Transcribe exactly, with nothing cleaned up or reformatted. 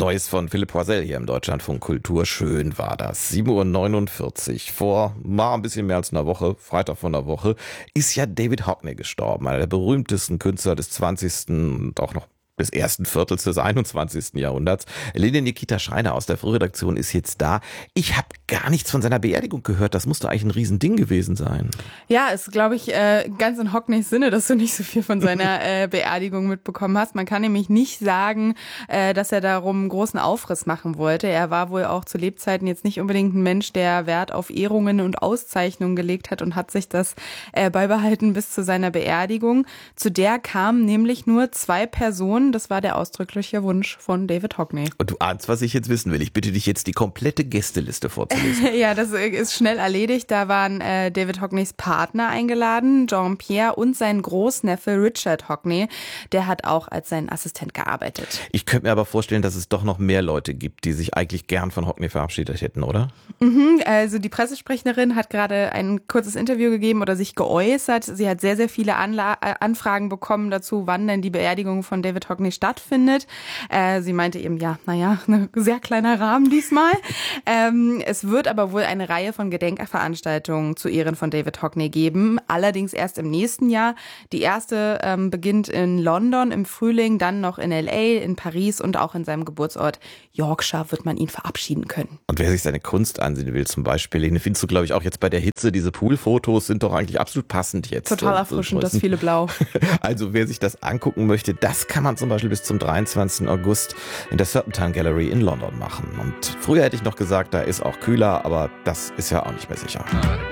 Neues von Philipp Poisel hier im Deutschlandfunk Kultur. Schön war das. sieben Uhr neunundvierzig. Vor mal ein bisschen mehr als einer Woche, Freitag von der Woche, ist ja David Hockney gestorben. Einer der berühmtesten Künstler des zwanzigsten und auch noch des ersten Viertels des einundzwanzigsten Jahrhunderts. Lene Nikita Schreiner aus der Frühredaktion ist jetzt da. Ich habe gar nichts von seiner Beerdigung gehört. Das musste eigentlich ein Riesending gewesen sein. Ja, ist, glaube ich, äh, ganz in Hockneys Sinne, dass du nicht so viel von seiner äh, Beerdigung mitbekommen hast. Man kann nämlich nicht sagen, äh, dass er darum einen großen Aufriss machen wollte. Er war wohl auch zu Lebzeiten jetzt nicht unbedingt ein Mensch, der Wert auf Ehrungen und Auszeichnungen gelegt hat und hat sich das äh, beibehalten bis zu seiner Beerdigung. Zu der kamen nämlich nur zwei Personen. Das war der ausdrückliche Wunsch von David Hockney. Und du ahnst, was ich jetzt wissen will. Ich bitte dich jetzt, die komplette Gästeliste vorzulesen. Ja, das ist schnell erledigt. Da waren äh, David Hockneys Partner eingeladen, Jean-Pierre, und sein Großneffe Richard Hockney. Der hat auch als sein Assistent gearbeitet. Ich könnte mir aber vorstellen, dass es doch noch mehr Leute gibt, die sich eigentlich gern von Hockney verabschiedet hätten, oder? Mhm, also die Pressesprecherin hat gerade ein kurzes Interview gegeben oder sich geäußert. Sie hat sehr, sehr viele Anla- äh, Anfragen bekommen dazu, wann denn die Beerdigung von David Hockney stattfindet. Äh, sie meinte eben, ja, naja, ein sehr kleiner Rahmen diesmal. ähm, es wird aber wohl eine Reihe von Gedenkveranstaltungen zu Ehren von David Hockney geben, allerdings erst im nächsten Jahr. Die erste ähm, beginnt in London im Frühling, dann noch in L A, in Paris und auch in seinem Geburtsort Yorkshire wird man ihn verabschieden können. Und wer sich seine Kunst ansehen will, zum Beispiel, den findest du, glaube ich, auch jetzt bei der Hitze. Diese Poolfotos sind doch eigentlich absolut passend jetzt. Total erfrischend, das viele Blau. Also wer sich das angucken möchte, das kann man zum Beispiel bis zum dreiundzwanzigsten August in der Serpentine Gallery in London machen. Und früher hätte ich noch gesagt, da ist auch kühler, aber das ist ja auch nicht mehr sicher.